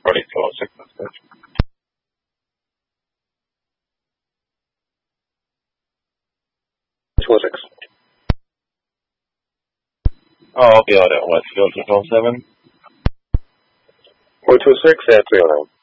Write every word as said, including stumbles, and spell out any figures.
Ready for sickness. Två sex. Ja, vi gör det. Westfield två seven. sju två sex är tre noll.